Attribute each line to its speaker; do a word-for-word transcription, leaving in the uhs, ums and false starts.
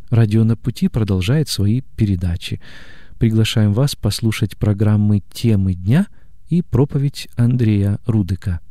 Speaker 1: Радио «На пути» продолжает свои передачи. Приглашаем вас послушать программы «Темы дня» и проповедь Андрея Рудыка.